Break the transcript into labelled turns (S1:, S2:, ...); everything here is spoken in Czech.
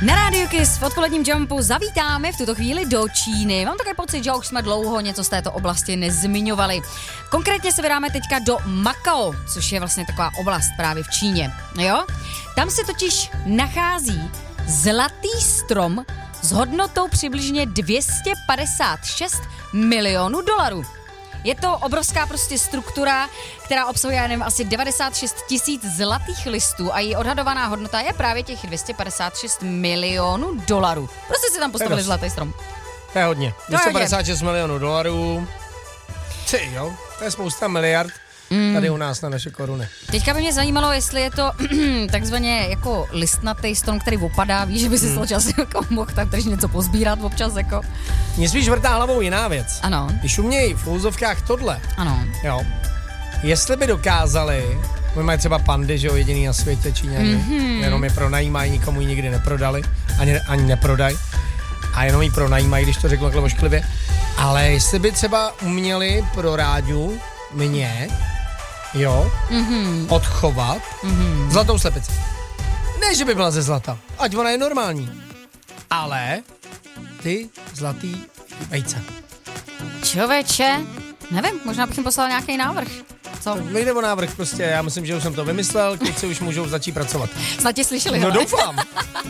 S1: Na Rádiu Kiss v odpoledním Jumpu zavítáme v tuto chvíli do Číny. Mám takový pocit, že už jsme dlouho něco z této oblasti nezmiňovali. Konkrétně se vydáme teďka do Macao, což je vlastně taková oblast právě v Číně. Jo? Tam se totiž nachází zlatý strom s hodnotou přibližně 256 milionů dolarů. Je to obrovská prostě struktura, která obsahuje, já nevím, asi 96 000 zlatých listů a její odhadovaná hodnota je právě těch 256 milionů dolarů. Prostě si tam postavili zlatý strom.
S2: To je hodně. 256 milionů dolarů. Ty jo, to je spousta miliard tady u nás na naše koruny.
S1: Teďka by mě zajímalo, jestli je to takzvaně jako listnatý strom, který opadá, víš, že by si čas jako mohl tak tady něco pozbírat občas jako.
S2: Mně spíš vrtá hlavou jiná věc.
S1: Ano.
S2: Když umějí v úzovkách tohle.
S1: Ano.
S2: Jo. Jestli by dokázali, my mají třeba pandy, že jo, jediný na světě Číňani, jenom je pronajímají, nikomu ji nikdy neprodali, ani neprodají. A jenom ji pronajímají, když to řeknu takhle ošklivě. Ale jestli by třeba uměli pro rádiu mě, jo, odchovat zlatou slepici. Ne, že by byla ze zlata, ať ona je normální, ale ty zlatý vejce.
S1: Člověče, nevím, možná bych jim poslal nějaký návrh. Co?
S2: Nejde o návrh prostě, já myslím, že už jsem to vymyslel, kluci už můžou začít pracovat.
S1: Snad tě slyšeli,
S2: No
S1: hele.
S2: doufám.